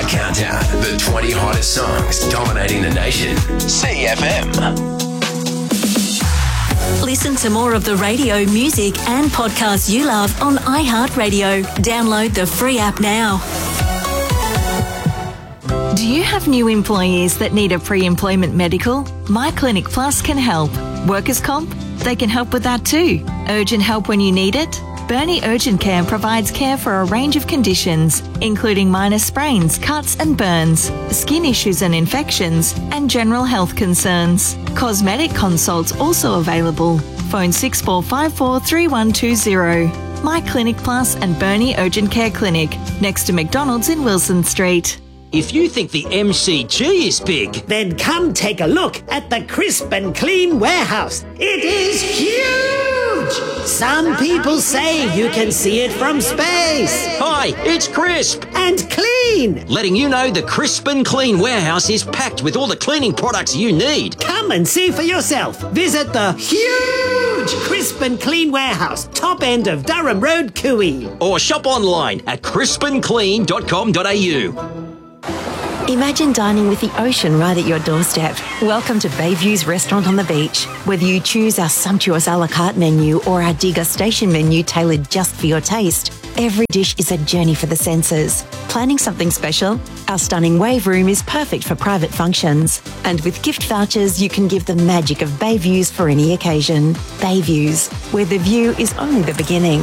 Countdown, the 20 hottest songs dominating the nation. CFM. Listen to more of the radio, music and podcasts you love on iHeartRadio. Download the free app now. Do you have new employees that need a pre-employment medical? My Clinic Plus can help. Workers' comp? They can help with that too. Urgent help when you need it? Bernie Urgent Care provides care for a range of conditions, including minor sprains, cuts and burns, skin issues and infections, and general health concerns. Cosmetic consults also available. Phone 6454 3120. My Clinic Plus and Bernie Urgent Care Clinic, next to McDonald's in Wilson Street. If you think the MCG is big, then come take a look at the Crisp and Clean Warehouse. It is huge! Some people say you can see it from space. Hi, it's Crisp. And clean. Letting you know the Crisp and Clean Warehouse is packed with all the cleaning products you need. Come and see for yourself. Visit the huge Crisp and Clean Warehouse, top end of Durham Road, Cooey. Or shop online at crispandclean.com.au. Imagine dining with the ocean right at your doorstep. Welcome to Bayview's Restaurant on the Beach. Whether you choose our sumptuous a la carte menu or our degustation menu tailored just for your taste, every dish is a journey for the senses. Planning something special? Our stunning wave room is perfect for private functions. And with gift vouchers, you can give the magic of Bayviews for any occasion. Bayviews, where the view is only the beginning.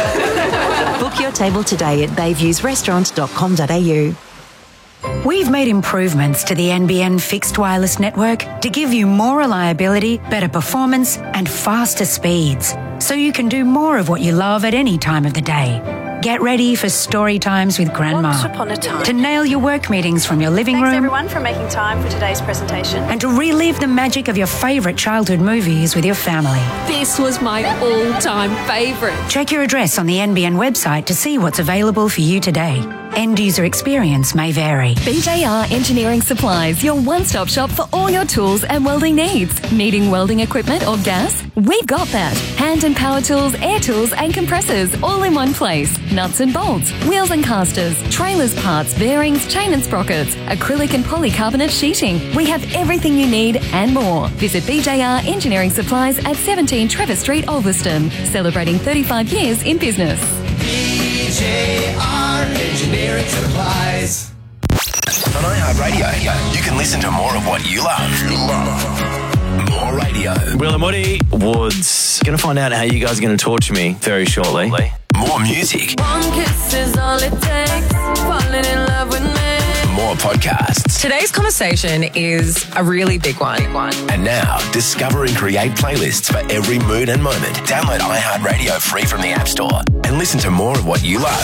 Book your table today at bayviewsrestaurant.com.au. We've made improvements to the NBN fixed wireless network to give you more reliability, better performance and faster speeds, so you can do more of what you love at any time of the day. Get ready for story times with Grandma. Once upon a time. To nail your work meetings from your living room. Thanks everyone for making time for today's presentation. And to relive the magic of your favourite childhood movies with your family. This was my all-time favourite. Check your address on the NBN website to see what's available for you today. End user experience may vary. BJR Engineering Supplies, your one-stop shop for all your tools and welding needs. Needing welding equipment or gas? We've got that. Hand and power tools, air tools and compressors all in one place. Nuts and bolts, wheels and casters, trailers parts, bearings, chain and sprockets, acrylic and polycarbonate sheeting. We have everything you need and more. Visit BJR Engineering Supplies at 17 Trevor Street, Ulverston, celebrating 35 years in business. BJR Engineering Supplies. On iHeartRadio, you can listen to more of what you love. More radio. Will and Woody Woods. Going to find out how you guys are going to torture me very shortly. More music. One kiss is all it takes. Falling in love with me. More podcasts. Today's conversation is a really big one. And now, discover and create playlists for every mood and moment. Download iHeartRadio free from the App Store and listen to more of what you love.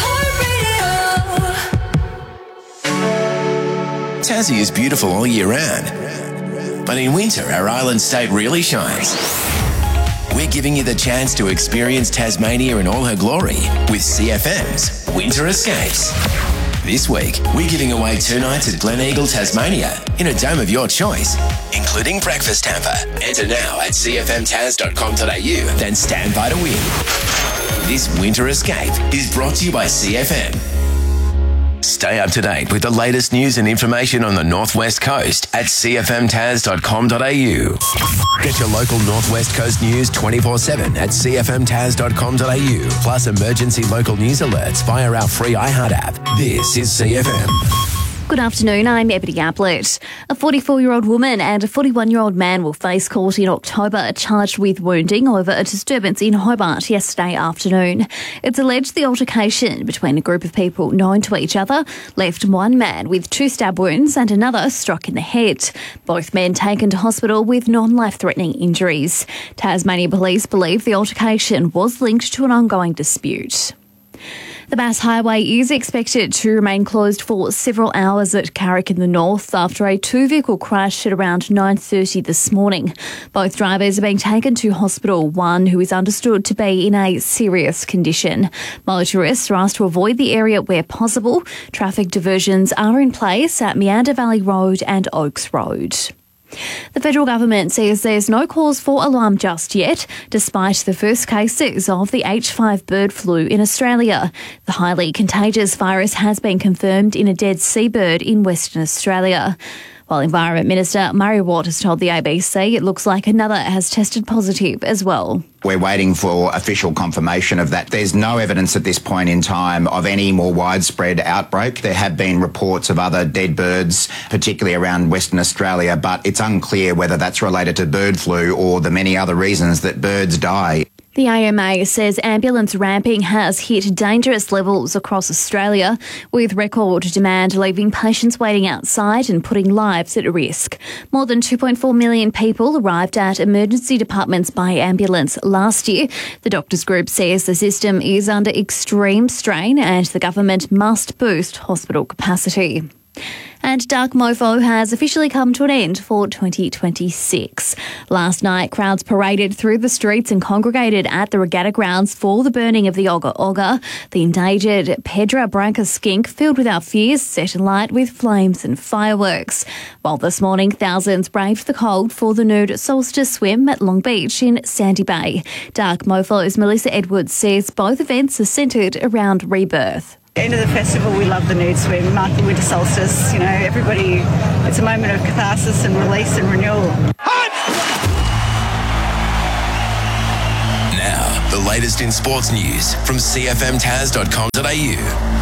Tassie is beautiful all year round. But in winter, our island state really shines. We're giving you the chance to experience Tasmania in all her glory with CFM's Winter Escapes. This week, we're giving away 2 nights at Glen Eagle, Tasmania, in a dome of your choice, including breakfast hamper. Enter now at cfmtaz.com.au, then stand by to win. This Winter Escape is brought to you by CFM. Stay up to date with the latest news and information on the Northwest Coast at cfmtaz.com.au. Get your local Northwest Coast news 24/7 at cfmtaz.com.au. Plus emergency local news alerts via our free iHeart app. This is CFM. Good afternoon, I'm Ebony Ablett. A 44-year-old woman and a 41-year-old man will face court in October charged with wounding over a disturbance in Hobart yesterday afternoon. It's alleged the altercation between a group of people known to each other left one man with 2 stab wounds and another struck in the head. Both men taken to hospital with non-life-threatening injuries. Tasmania Police believe the altercation was linked to an ongoing dispute. The Bass Highway is expected to remain closed for several hours at Carrick in the north after a 2-vehicle crash at around 9:30 this morning. Both drivers are being taken to hospital, one who is understood to be in a serious condition. Motorists are asked to avoid the area where possible. Traffic diversions are in place at Meander Valley Road and Oaks Road. The federal government says there's no cause for alarm just yet, despite the first cases of the H5 bird flu in Australia. The highly contagious virus has been confirmed in a dead seabird in Western Australia. While Environment Minister Murray Watt has told the ABC it looks like another has tested positive as well. We're waiting for official confirmation of that. There's no evidence at this point in time of any more widespread outbreak. There have been reports of other dead birds, particularly around Western Australia, but it's unclear whether that's related to bird flu or the many other reasons that birds die. The AMA says ambulance ramping has hit dangerous levels across Australia, with record demand leaving patients waiting outside and putting lives at risk. More than 2.4 million people arrived at emergency departments by ambulance last year. The doctors' group says the system is under extreme strain and the government must boost hospital capacity. And Dark Mofo has officially come to an end for 2026. Last night, crowds paraded through the streets and congregated at the regatta grounds for the burning of the Ogga Ogga, the endangered Pedra Branca skink filled with our fears, set alight with flames and fireworks. While this morning, thousands braved the cold for the nude solstice swim at Long Beach in Sandy Bay. Dark Mofo's Melissa Edwards says both events are centred around rebirth. End of the festival, we love the nude swim, mark the winter solstice. You know, everybody, it's a moment of catharsis and release and renewal. Now, the latest in sports news from cfmtaz.com.au.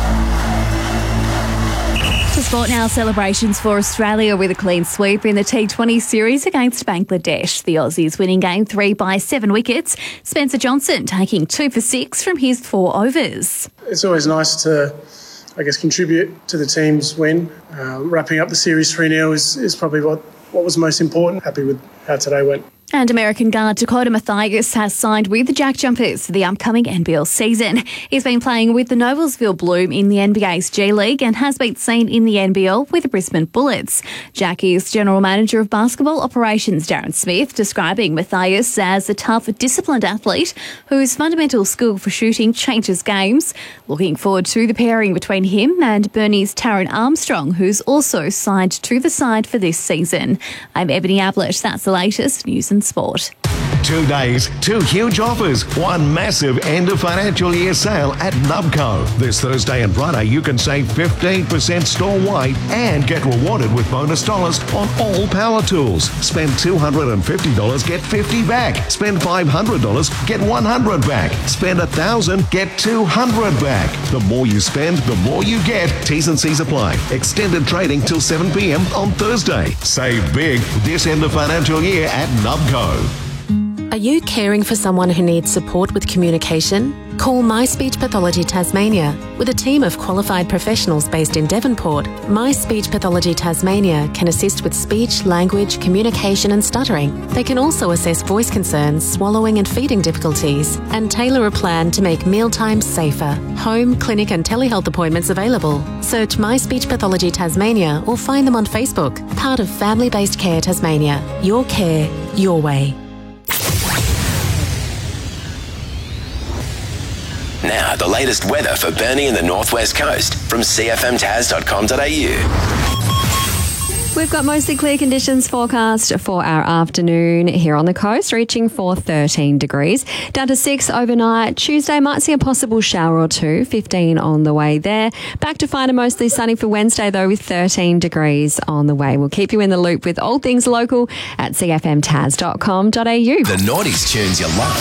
To sport now, celebrations for Australia with a clean sweep in the T20 series against Bangladesh. The Aussies winning game 3 by 7 wickets. Spencer Johnson taking 2 for 6 from his 4 overs. It's always nice to, contribute to the team's win. Wrapping up the series 3-0 is probably what was most important. Happy with how today went. And American guard Dakota Mathias has signed with the Jack Jumpers for the upcoming NBL season. He's been playing with the Noblesville Bloom in the NBA's G League and has been seen in the NBL with the Brisbane Bullets. Jackie's General Manager of Basketball Operations Darren Smith describing Mathias as a tough, disciplined athlete whose fundamental skill for shooting changes games. Looking forward to the pairing between him and Bernie's Taron Armstrong, who's also signed to the side for this season. I'm Ebony Ablett. That's the latest news and sport. 2 days, 2 huge offers, 1 massive end of financial year sale at Nubco. This Thursday and Friday you can save 15% store-wide and get rewarded with bonus dollars on all power tools. Spend $250, get $50 back. Spend $500, get $100 back. Spend $1,000, get $200 back. The more you spend, the more you get. T's and C's apply. Extended trading till 7 p.m. on Thursday. Save big this end of financial year at Nubco. Are you caring for someone who needs support with communication? Call My Speech Pathology Tasmania. With a team of qualified professionals based in Devonport, My Speech Pathology Tasmania can assist with speech, language, communication and stuttering. They can also assess voice concerns, swallowing and feeding difficulties, and tailor a plan to make mealtimes safer. Home, clinic and telehealth appointments available. Search My Speech Pathology Tasmania or find them on Facebook. Part of Family Based Care Tasmania. Your care, your way. Now, the latest weather for Burnie and the Northwest Coast from cfmtaz.com.au. We've got mostly clear conditions forecast for our afternoon here on the coast, reaching for 13 degrees. Down to 6 overnight. Tuesday might see a possible shower or two, 15 on the way there. Back to fine and mostly sunny for Wednesday, though, with 13 degrees on the way. We'll keep you in the loop with all things local at cfmtaz.com.au. The Naughties tunes you love.